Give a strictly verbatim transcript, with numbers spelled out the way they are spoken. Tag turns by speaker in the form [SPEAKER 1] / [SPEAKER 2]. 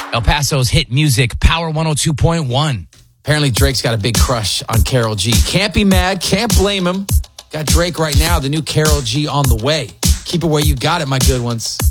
[SPEAKER 1] El Paso's hit music, Power one oh two point one.
[SPEAKER 2] Apparently Drake's got a big crush on Karol G. Can't be mad, can't blame him. Got Drake right now, the new Karol G on the way. Keep it where you got it, my good ones.